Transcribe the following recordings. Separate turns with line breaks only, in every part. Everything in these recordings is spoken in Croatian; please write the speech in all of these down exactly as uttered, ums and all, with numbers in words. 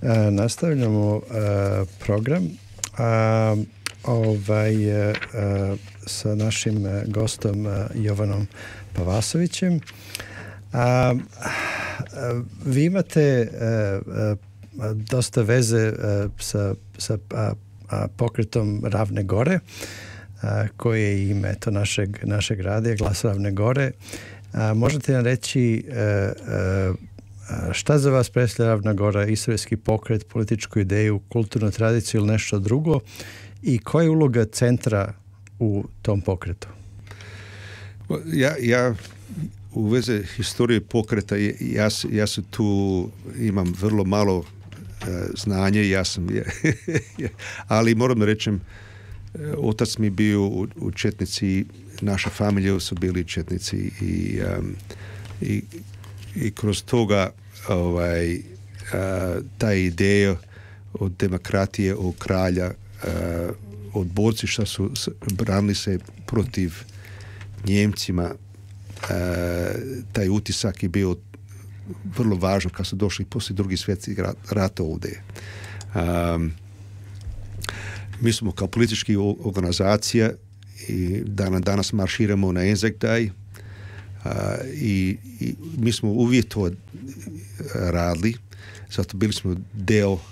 nastavljamo program ovaj, sa našim gostom Jovanom Pavasovićem. Vi imate dosta veze sa, sa pokretom Ravne Gore, koje je ime to našeg, našeg radija, Glas Ravne Gore. Možete nam reći šta za vas predstavlja Ravna Gora, istorijski pokret, političku ideju, kulturnu tradiciju ili nešto drugo, i koja je uloga centra u tom pokretu?
Ja, ja u veze historije pokreta, ja, ja se tu imam vrlo malo uh, znanje, ja sam, ja, ali moram da rečem, otac mi bio u, u Četnici, naša familija su bili Četnici i, um, i, i kroz toga ovaj, uh, ta ideja od demokratije, od kralja, uh, od borci što su branili se protiv Njemcima, uh, taj utisak je bio vrlo važan kad su došli poslije drugih svjetskih rata ovdje. Um, mi smo kao politički organizacija i dan danas marširamo na Anzac Day uh, i, i mi smo uvijek to radili, zato bili smo deo uh,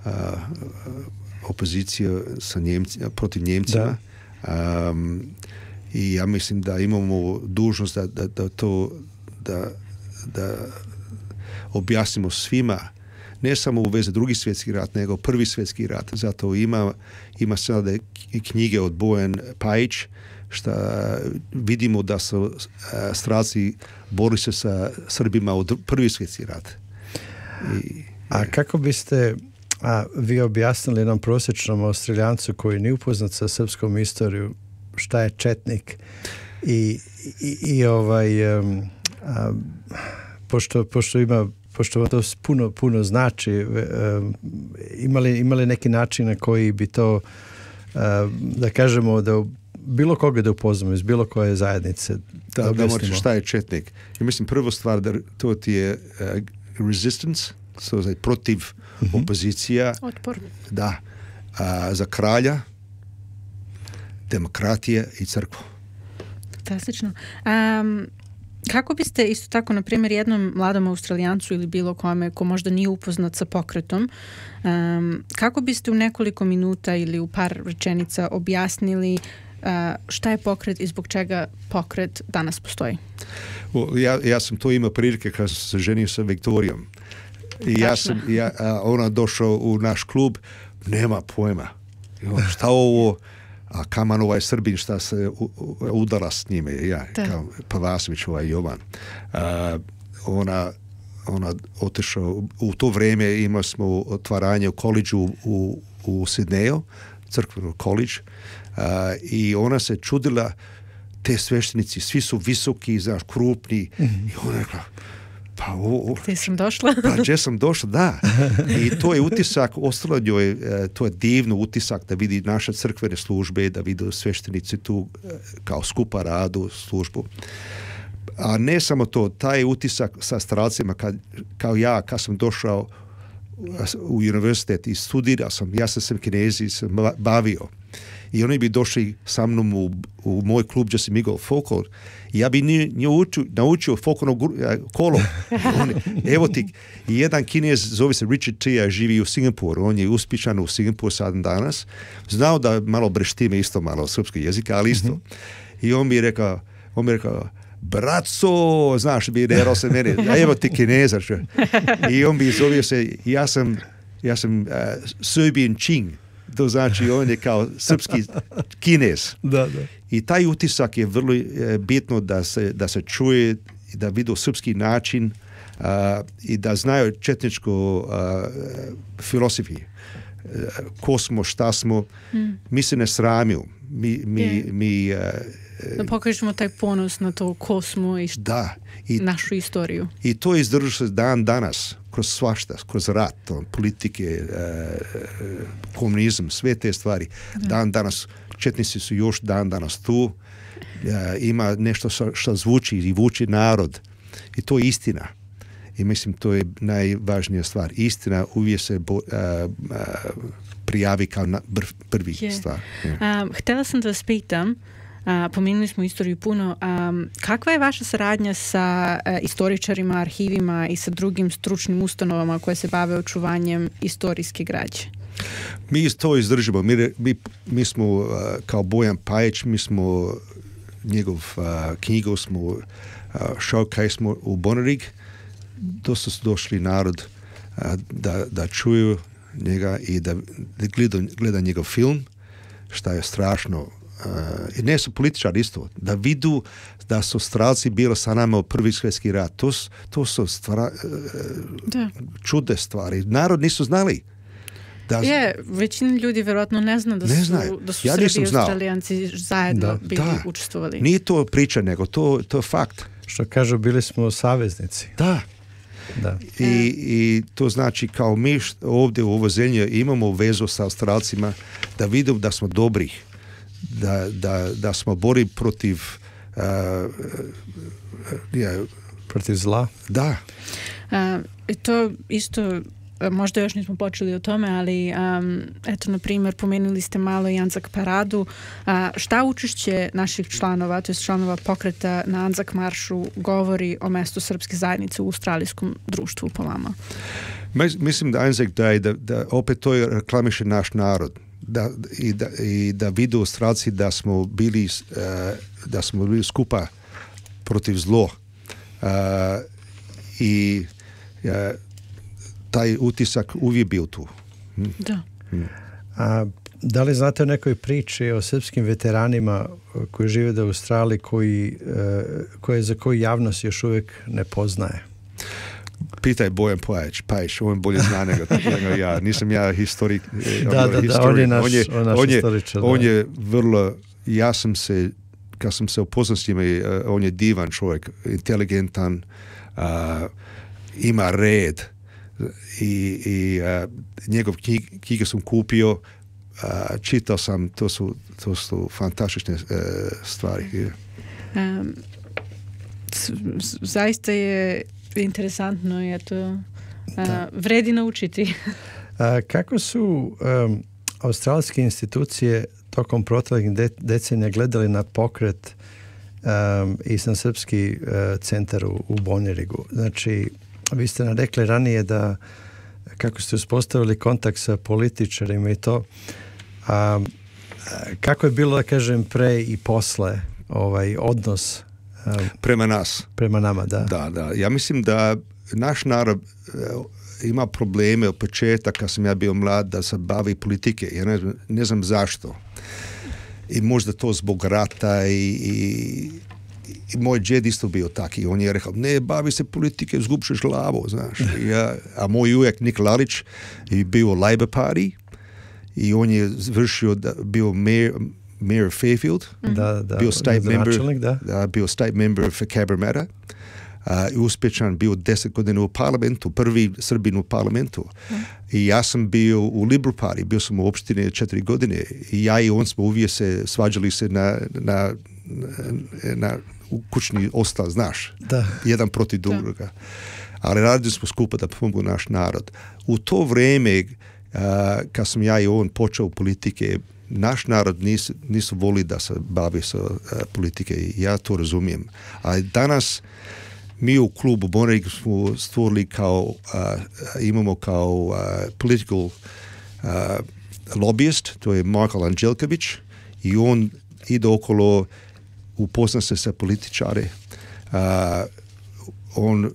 opozicije sa Njemci, protiv Njemcima. Um, i ja mislim da imamo dužnost da, da, da to da, da objasnimo svima, ne samo u vezi drugi svjetski rat, nego prvi svjetski rat. Zato ima, ima sada knjige od Bojan Pajić, što vidimo da su stralci borili se sa Srbima od prvi svjetski rat. I,
a kako biste a, vi objasnili jednom prosječnom Australijancu koji nije upoznat sa srpskom istorijom šta je četnik i, i, i ovaj um, a, pošto, pošto ima pošto to puno, puno znači, um, imali, imali neki način na koji bi to uh, da kažemo da bilo koga da upoznamo iz bilo koje zajednice
da, da, da možete šta je četnik. I mislim prvo stvar da to ti je uh, resistance, so, znači, protiv uh-huh. opozicija,
otpor,
da, uh, za kralja, demokratije i crkvu.
Fantastično. Um, kako biste isto tako, na primjer, jednom mladom Australijancu ili bilo kome ko možda nije upoznat sa pokretom, um, kako biste u nekoliko minuta ili u par rečenica objasnili uh, šta je pokret i zbog čega pokret danas postoji?
Well, ja, ja sam to imao prilike kad sam se ženio sa Viktorijom. I ja sam, ja, a ona došao u naš klub, nema pojma. Šta ovo? A kaman ovaj Srbin šta se udala s njime, ja, kao Pavasović, ovaj Jovan. Uh, ona, ona otišao, u to vrijeme imali smo otvaranje u koledžu u, u Sidneju, crkvenu koledž, uh, i ona se čudila, te sveštenici, svi su visoki, znaš, krupni, mm-hmm. i ona rekla, pa o, o,
gdje sam došla?
Pa gdje sam došla, da. I to je utisak, ostalo njoj, to je divno utisak da vidi naše crkvene službe, da vidi sveštenici tu kao skupa radu, službu. A ne samo to, taj utisak sa stralcima, kad, kao ja, kad sam došao u univerzitet i studirao sam, ja sam sam kinezi sam bavio. I oni bi došli sa mnom u, u moj klub gdje sam igrao folklor. I ja bi nju, nju uču, naučio folklorno kolo. Oni, evo ti, jedan Kinez zove se Richard Tia, živi u Singapuru. On je uspješan u Singapuru sad danas. Znao da malo breštime isto malo srpski jezik, ali isto. Mm-hmm. I on bi rekao, on bi rekao, braco, znaš, bi rekao se mene, evo ti Kineza. I on bi zovio se, ja sam, ja sam uh, Serbian Ching. To znači on je kao srpski Kinez.
Da, da.
I taj utisak je vrlo e, bitno da se, da se čuje, da vidi srpski način uh, i da znaju četničku uh, filozofiju. Uh, ko smo, šta smo. Mm. Mi se ne sramimo. Mi, mi, yeah. mi, uh,
da pokažemo taj ponos na to ko smo i, šta,
da, i
našu istoriju.
I to izdržuje se dan danas, kroz svašta, kroz rat, on, politike, uh, komunizam, sve te stvari. Da. Dan danas, četnici su još dan danas tu, uh, ima nešto što zvuči i vuči narod. I to je istina. I mislim to je najvažnija stvar. Istina uvijek se bo, a, a, prijavi kao na, br, prvi
yeah.
stvar. Yeah.
Um, htjela sam da vas pitam, a, pomenuli smo istoriju puno, um, kakva je vaša saradnja sa a, istoričarima, arhivima i sa drugim stručnim ustanovama koje se bave očuvanjem istorijske građe?
Mi to izdržimo. Mi, mi, mi smo uh, kao Bojan Pajić, mi smo njegov uh, knjigu smo uh, showcase smo u Bonarig. Dosta su došli narod uh, da, da čuju njega i da, da gleda, gleda njegov film, šta je strašno. Uh, I ne su političari isto. Da vidu da su Australci bili sa nama u prvi svjetski rat. To, to su stvara, uh, čude stvari. Narod nisu znali. Da,
je, većina ljudi vjerojatno ne zna da
ne
su, da su
ja
Srbi i
znao.
Australijanci zajedno
da.
bili
da.
učestvovali.
Nije to priča, nego to, to je fakt.
Što kažu, bili smo saveznici.
Da.
Da.
I, I to znači kao mi ovdje u ovoj zemlji imamo vezu sa Australcima da vidimo da smo dobri, da, da, da smo bori protiv uh, ja,
protiv zla.
Da.
Uh, I to isto, možda još nismo počeli o tome, ali um, eto, na primjer, pomenuli ste malo i Anzac paradu. Uh, šta učešće naših članova, to je članova pokreta na Anzac maršu, govori o mestu srpske zajednice u australijskom društvu po vama?
Mislim da Anzac da, da, da opet to je reklamiše naš narod. Da, i, da, i da vidu Australci da smo bili uh, da smo bili skupa protiv zlo. Uh, I uh, taj utisak uvijek bio tu. Hm?
Da.
Hm.
A da li znate o nekoj priči o srpskim veteranima koji žive u Australiji koji, koje za koju javnost još uvijek ne poznaje?
Pitaj Bojan Pajić, Pajić, on bolje zna nego, nego ja. Nisam ja historik.
Da, da, da, on je naš, on je, on je, historičar.
On je, je vrlo, ja sam se, kad sam se upoznao s njima, on je divan čovjek, inteligentan, uh, ima red. I, i uh, njegov knjig, knjige sam kupio, uh, čitao sam, to su, to su fantastične uh, stvari.
Um, zaista je interesantno, je to uh, vredi naučiti.
A, kako su um, australske institucije tokom proteklih de- decenija gledali na pokret um, i na srpski uh, centar u, u Bonerigu? Znači, vi ste nam rekli ranije da kako ste uspostavili kontakt sa političarima i to, a, kako je bilo, da kažem, pre i posle ovaj odnos a,
prema nas?
Prema nama, da.
Da, da. Ja mislim da naš narod ima probleme od početka kad sam ja bio mlad da se bavi politike. Ja ne, ne znam zašto. I možda to zbog rata i, i I moj džed isto bio taki. On je rekao, ne bavi se politike, zgubšeš glavu, znaš. Ja, a moj ujak Nik Lalić je bio u Labour Party i on je završio, da, bio mayor, mayor Fairfield,
da, da,
bio state member,
da.
Da, bio state member for Cabramatta. Uh, i uspješan bio deset godina u parlamentu, prvi Srbin u parlamentu. Mm. I ja sam bio u Liberal Party, bio sam u opštini četiri godine i ja i on smo uvijek se svađali se na, na, na, na u kućni ostal, znaš,
da.
Jedan protiv drugoga. Ali radili smo skupa da pomogu naš narod. U to vrijeme, uh, kad sam ja i on počeo politike, naš narod nisu, nisu voli da se bavi sa uh, politike i ja to razumijem. Ali danas mi u klubu Bonarig smo stvorili kao, uh, imamo kao uh, political uh, lobbyist, to je Marko Anđelković i on ide okolo, upozna se sa političare, uh, on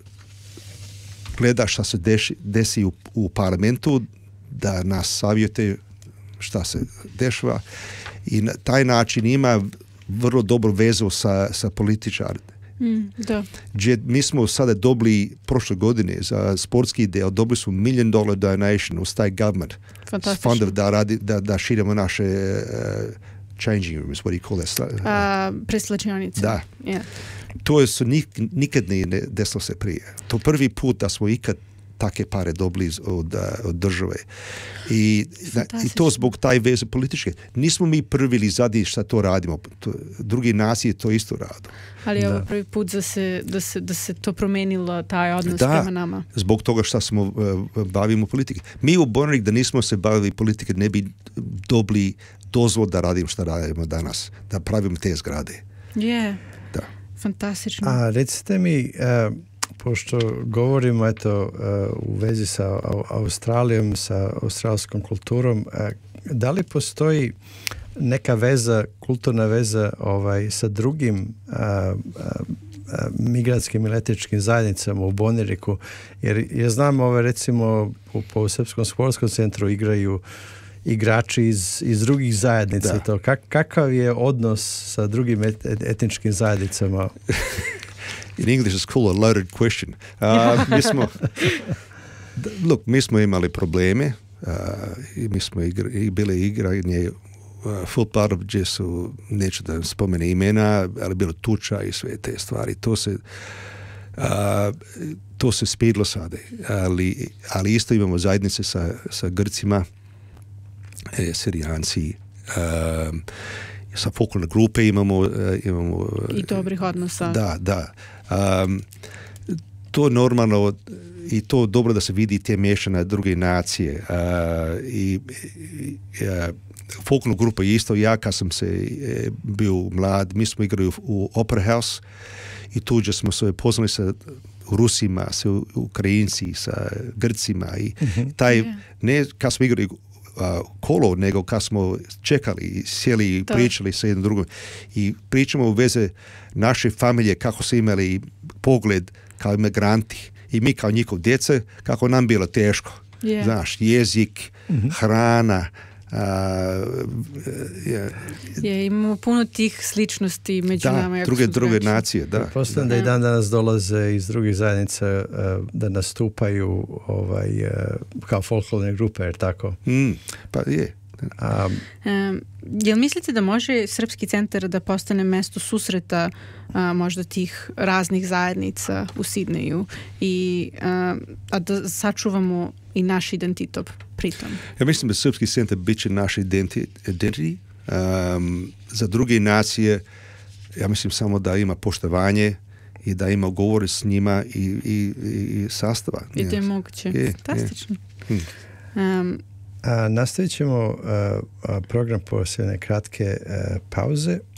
gleda šta se desi, desi u, u parlamentu, da nas savjete šta se dešava i na taj način ima vrlo dobru vezu sa, sa političarima.
Mm, da.
Gdje mi smo sada dobili prošle godine za sportski del, dobili smo million dollar donation u state government.
Fantastično.
Da, radi, da, da širimo naše uh, changing rooms, what do you call that?
Uh, preslačionice.
Da.
Yeah.
To je su nik, nikad ne desilo se prije. To prvi put da smo ikad take pare dobili od, od države. I, I to zbog taj veze političke. Nismo mi prvi ili zadnji šta to radimo. To, drugi nacije to isto radu.
Ali je ovo prvi put da se, da, se, da se to promenilo, taj odnos da, prema nama.
Zbog toga što smo uh, bavimo politike. Mi u Bornik da nismo se bavili politike ne bi dobili dozvol da radimo šta radimo danas. Da pravimo te zgrade.
Je. Yeah.
Da.
Fantastično.
A recite mi, uh, pošto govorimo eto, uh, u vezi sa Australijom, sa australskom kulturom, uh, da li postoji neka veza, kulturna veza ovaj, sa drugim uh, uh, migratskim ili etničkim zajednicama u Boniriku? Jer ja znam, ove, recimo, po, po Srpskom sportskom centru igraju igrači iz, iz drugih zajednica. To. Kak, kakav je odnos sa drugim et, et, etničkim zajednicama?
In English it's called a loaded question. Uh, mi smo, look, mi smo imali probleme uh, i mi smo igra, i bile igranje uh, futbala gdje su, neću da spomene imena, ali bilo tuča i sve te stvari. To se uh, to se spidlo sada. Ali, ali isto imamo zajednice sa, sa Grcima, E, Sirijanci, uh, sa folklorne grupe imamo, uh, imamo
i dobrih odnosa.
Da, da. Um, to normalno i to dobro da se vidi te miješane druge nacije. Uh, i, i uh, folklorna grupa isto, ja kad sam se e, bio mlad, mi smo igrali u, u Opera House i tuđe smo se poznali sa Rusima, sa Ukrajinci, sa Grcima i mm-hmm. taj, yeah. ne kad smo igrali Uh, kolo, nego kad smo čekali i sjeli i pričali sa jednom drugom i pričamo u veze naše familije kako su imali pogled kao imigranti i mi kao njihov djece kako nam bilo teško. Yeah. Znaš, jezik, mm-hmm. hrana, Uh,
je, je, imamo puno tih sličnosti među
da,
nama.
Druge, druge nacije, da.
Postavljam da i dan danas dolaze iz drugih zajednica uh, da nastupaju ovaj, uh, kao folklorne grupe, jer tako?
Mm, pa je.
Um, um, jel mislite da može Srpski centar da postane mesto susreta uh, možda tih raznih zajednica u Sidneju i uh, a da sačuvamo i naš identitet pritom?
Ja mislim da Srpski centar bit će naš identity. Um, za druge nacije ja mislim samo da ima poštovanje i da ima govor s njima i, i, i sastava.
I to je moguće. Je, fantastično. Je. Um,
A, nastavit ćemo a, a, program poslije jedne kratke a, pauze.